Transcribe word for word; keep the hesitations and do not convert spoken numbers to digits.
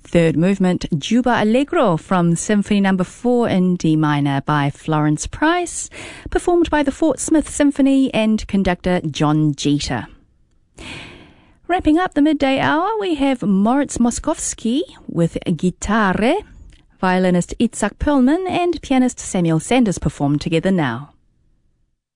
Third movement, Juba Allegro from Symphony Number four in D minor by Florence Price, performed by the Fort Smith Symphony and conductor John Jeter. Wrapping up the midday hour, we have Moritz Moskowski with Gitarre, violinist Itzhak Perlman and pianist Samuel Sanders perform together now.